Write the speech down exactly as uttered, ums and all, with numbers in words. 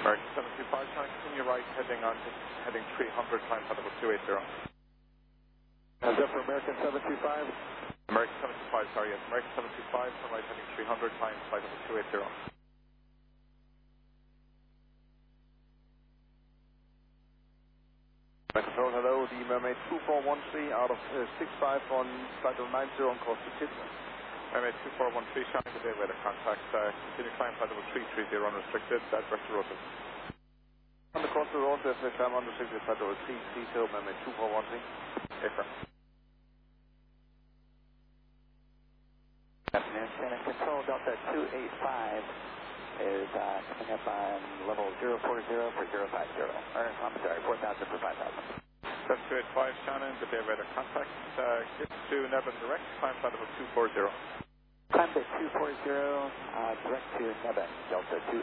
American seven two five, trying to continue right, heading on to heading three hundred, climb flight level two eighty. Is that for American seven two five? American seven two five, sorry, yes. American seven two five, turn right, heading three hundred, climb flight level two eighty. Control, hello, the Mermaid two four one three out of uh, six five on flight level nine zero on course to Kitchener. Mermaid two four one three, showing the day weather contact, uh, continue climb flight level three three zero unrestricted, that direct to Rotor. On the course to Rotor, F H M unrestricted flight level three three zero, Mermaid two four one three. Aircraft. Afternoon, Shannon Control, Delta two eight five is uh, coming up on level zero four zero for zero five zero, or I'm sorry, four thousand for five thousand. seven two eight five, Shannon, good day weather contact, uh, get to Nevin direct, climb flight level two four zero. Climb to two four zero, uh, direct to Nevin, Delta two